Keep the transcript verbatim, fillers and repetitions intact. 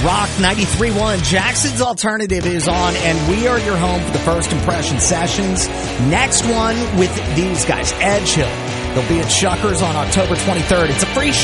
Rock ninety-three point one, Jackson's Alternative is on, and we are your home for the First Impression Sessions. Next one with these guys, Edge Hill. They'll be at Shuckers on October twenty-third. It's a free show.